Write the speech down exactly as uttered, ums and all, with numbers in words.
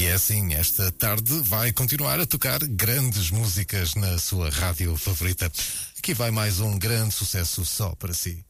é assim, esta tarde vai continuar a tocar grandes músicas na sua rádio favorita. Aqui vai mais um grande sucesso só para si.